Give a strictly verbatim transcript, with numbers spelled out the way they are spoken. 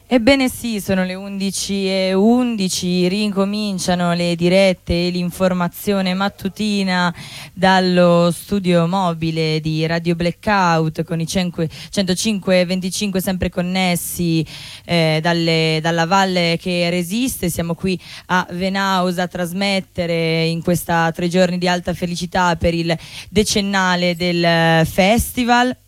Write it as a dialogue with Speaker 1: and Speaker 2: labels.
Speaker 1: Ebbene sì, sono le undici e undici, ricominciano le dirette e l'informazione mattutina dallo studio mobile di Radio Blackout con i centocinque e venticinque sempre connessi eh, dalle, dalla valle che resiste. Siamo qui a Venaus a trasmettere in questa tre giorni di alta felicità per il decennale del festival.